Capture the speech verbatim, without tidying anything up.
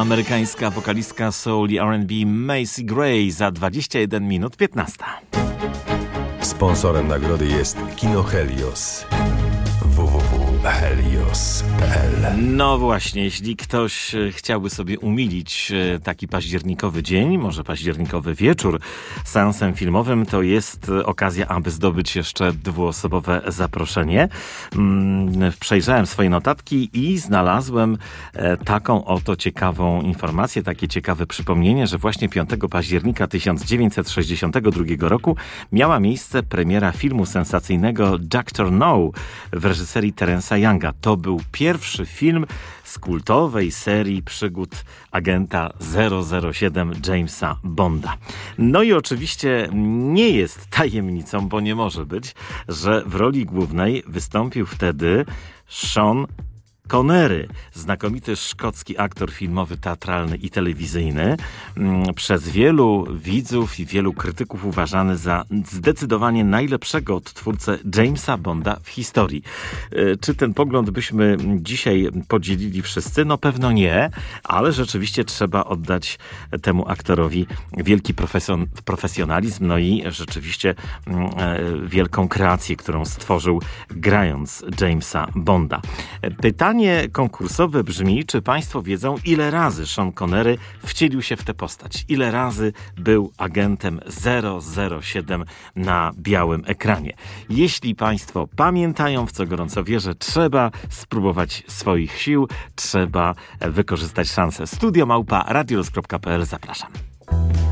Amerykańska wokalistka soul i R and B Macy Gray za dwadzieścia jeden minut piętnaście. Sponsorem nagrody jest Kino Helios. w w w kropka helios kropka p l. No właśnie, jeśli ktoś chciałby sobie umilić taki październikowy dzień, może październikowy wieczór seansem filmowym, to jest okazja, aby zdobyć jeszcze dwuosobowe zaproszenie. Przejrzałem swoje notatki i znalazłem taką oto ciekawą informację, takie ciekawe przypomnienie, że właśnie piątego października tysiąc dziewięćset sześćdziesiątego drugiego roku miała miejsce premiera filmu sensacyjnego doktor No w reżyserii Terence'a Younga. To był pierwszy film z kultowej serii przygód agenta zero zero siedem Jamesa Bonda. No i oczywiście nie jest tajemnicą, bo nie może być, że w roli głównej wystąpił wtedy Sean Connery, znakomity szkocki aktor filmowy, teatralny i telewizyjny, przez wielu widzów i wielu krytyków uważany za zdecydowanie najlepszego odtwórcę Jamesa Bonda w historii. Czy ten pogląd byśmy dzisiaj podzielili wszyscy? No pewno nie, ale rzeczywiście trzeba oddać temu aktorowi wielki profesjon- profesjonalizm, no i rzeczywiście wielką kreację, którą stworzył grając Jamesa Bonda. Pytanie konkursowe brzmi, czy państwo wiedzą, ile razy Sean Connery wcielił się w tę postać? Ile razy był agentem zero zero siedem na białym ekranie? Jeśli państwo pamiętają, w co gorąco wierzę, trzeba spróbować swoich sił, trzeba wykorzystać szansę. Studio małpa radioluz kropka p l. Zapraszam.